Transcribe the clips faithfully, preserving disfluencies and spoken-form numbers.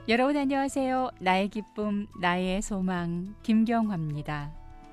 여러분 안녕하세요. 나의 기쁨, 나의 소망, 김경화입니다.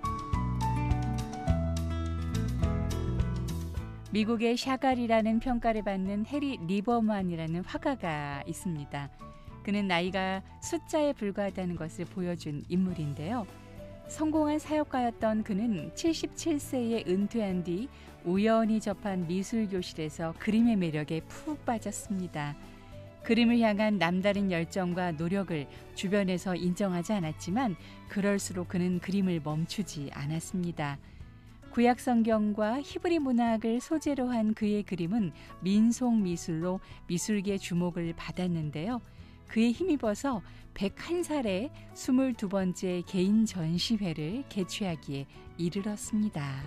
미국의 샤갈이라는 평가를 받는 해리 리버만이라는 화가가 있습니다. 그는 나이가 숫자에 불과하다는 것을 보여준 인물인데요. 성공한 사역가였던 그는 칠십칠 세에 은퇴한 뒤 우연히 접한 미술교실에서 그림의 매력에 푹 빠졌습니다. 그림을 향한 남다른 열정과 노력을 주변에서 인정하지 않았지만 그럴수록 그는 그림을 멈추지 않았습니다. 구약 성경과 히브리 문학을 소재로 한 그의 그림은 민속 미술로 미술계 주목을 받았는데요. 그에 힘입어서 백한 살에 스물두 번째 개인 전시회를 개최하기에 이르렀습니다.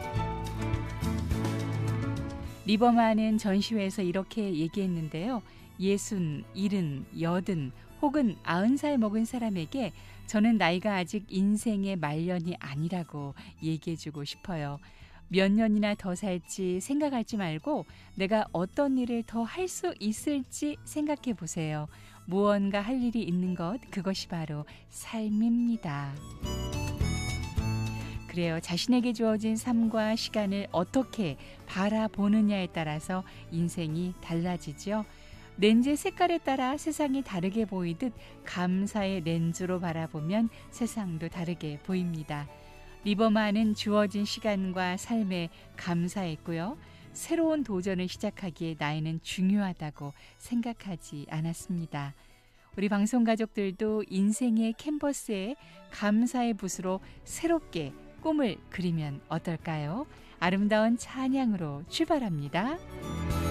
리버만은 전시회에서 이렇게 얘기했는데요. 예순, 일흔, 여든 혹은 아흔 살 먹은 사람에게 저는 나이가 아직 인생의 말년이 아니라고 얘기해주고 싶어요. 몇 년이나 더 살지 생각하지 말고 내가 어떤 일을 더 할 수 있을지 생각해 보세요. 무언가 할 일이 있는 것, 그것이 바로 삶입니다. 그래요. 자신에게 주어진 삶과 시간을 어떻게 바라보느냐에 따라서 인생이 달라지죠. 렌즈의 색깔에 따라 세상이 다르게 보이듯 감사의 렌즈로 바라보면 세상도 다르게 보입니다. 리버만은 주어진 시간과 삶에 감사했고요. 새로운 도전을 시작하기에 나이는 중요하다고 생각하지 않았습니다. 우리 방송 가족들도 인생의 캔버스에 감사의 붓으로 새롭게 꿈을 그리면 어떨까요? 아름다운 찬양으로 출발합니다.